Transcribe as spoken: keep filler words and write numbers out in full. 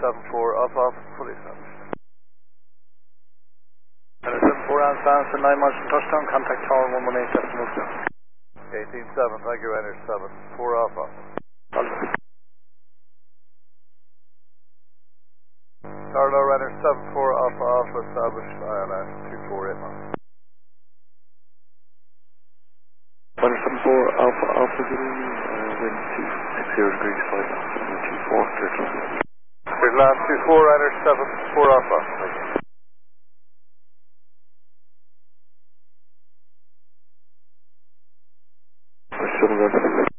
seven four off off, fully established. Runner seven four on silence for nine miles from touchdown, contact tower one one eight decimal two. eighteen seven, thank you, Runner seven four off off. Carlo, Runner seven four off off, established I L S two four eight miles. Runner seven four Alpha Alpha Zulu, uh, wind two six zero degrees, five knots, runway two four, clear to land. Clear to land two four, Runner seven four off off, thank you. Seven,